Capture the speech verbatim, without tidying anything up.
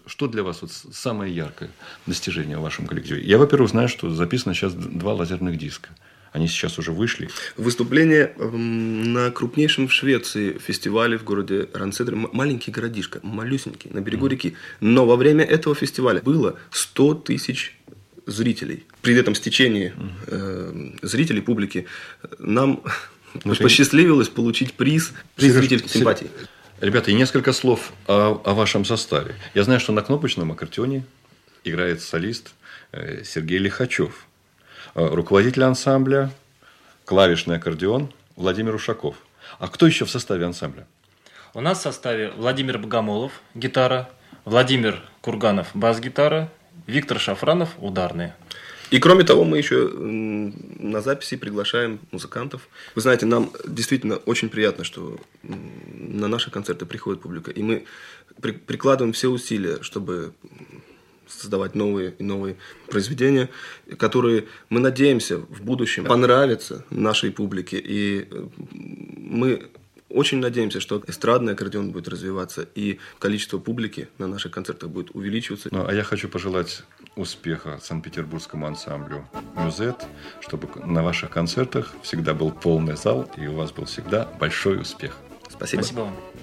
что для вас вот самое яркое достижение в вашем коллективе? Я, во-первых, знаю, что записано сейчас два лазерных диска. Они сейчас уже вышли. Выступление на крупнейшем в Швеции фестивале в городе Ранседер. Маленький городишко, малюсенький, на берегу mm. реки. Но во время этого фестиваля было сто тысяч зрителей. При этом стечении mm. э, зрителей, публики, нам ну, посчастливилось ты... получить приз, приз зрительской симпатии. Ребята, и несколько слов о, о вашем составе. Я знаю, что на кнопочном аккордеоне играет солист Сергей Лихачев. Руководитель ансамбля, клавишный аккордеон Владимир Ушаков. А кто еще в составе ансамбля? У нас в составе Владимир Богомолов, гитара, Владимир Курганов, бас-гитара, Виктор Шафранов, ударные. И кроме того, мы еще на записи приглашаем музыкантов. Вы знаете, нам действительно очень приятно, что на наши концерты приходит публика. И мы прикладываем все усилия, чтобы создавать новые и новые произведения, которые, мы надеемся, в будущем понравятся нашей публике. И мы очень надеемся, что эстрадный аккордеон будет развиваться, и количество публики на наших концертах будет увеличиваться. Ну, а я хочу пожелать успеха Санкт-Петербургскому ансамблю «Мюзет», чтобы на ваших концертах всегда был полный зал, и у вас был всегда большой успех. Спасибо. Спасибо вам.